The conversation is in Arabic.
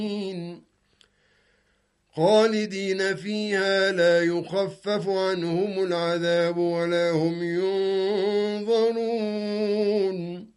خالدين فيها لا يخفف عنهم العذاب ولا هم ينظرون